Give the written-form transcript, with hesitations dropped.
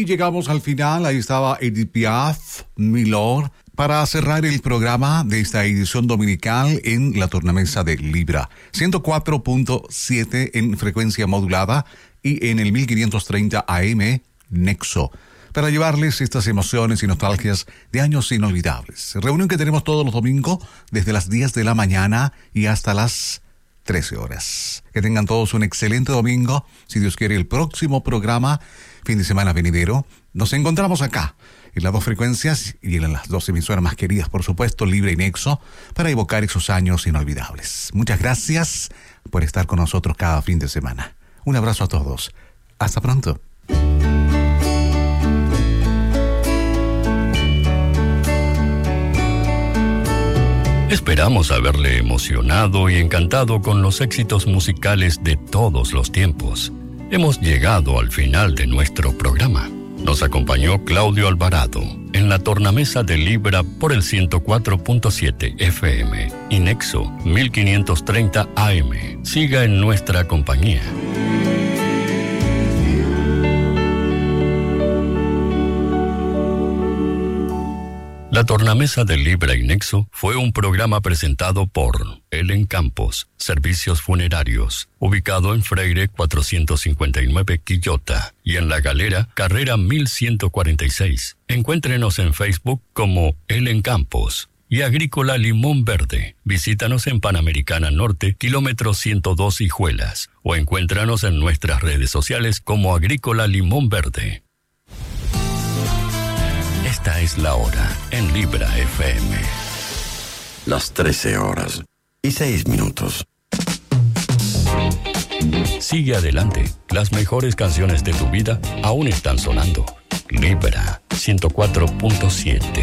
Y llegamos al final. Ahí estaba Edith Piaf, Mi Lord, para cerrar el programa de esta edición dominical en la tornamesa de Libra. 104.7 en frecuencia modulada y en el 1530 AM Nexo, para llevarles estas emociones y nostalgias de años inolvidables. Reunión que tenemos todos los domingos desde las 10 de la mañana y hasta las 13 horas. Que tengan todos un excelente domingo. Si Dios quiere, el próximo programa, fin de semana venidero, nos encontramos acá, en las dos frecuencias y en las dos emisoras más queridas, por supuesto, Libre y Nexo, para evocar esos años inolvidables. Muchas gracias por estar con nosotros cada fin de semana. Un abrazo a todos. Hasta pronto. Esperamos haberle emocionado y encantado con los éxitos musicales de todos los tiempos. Hemos llegado al final de nuestro programa. Nos acompañó Claudio Alvarado en la tornamesa de Libra por el 104.7 FM y Nexo 1530 AM. Siga en nuestra compañía. La tornamesa de Libra y Nexo fue un programa presentado por Ellen Campos, Servicios Funerarios, ubicado en Freire 459 Quillota y en La Galera, carrera 1146. Encuéntrenos en Facebook como Ellen Campos. Y Agrícola Limón Verde. Visítanos en Panamericana Norte, kilómetro 102 Hijuelas, o encuéntranos en nuestras redes sociales como Agrícola Limón Verde. Esta es la hora en Libra FM. Las 13:06. Sigue adelante. Las mejores canciones de tu vida aún están sonando. Libra 104.7.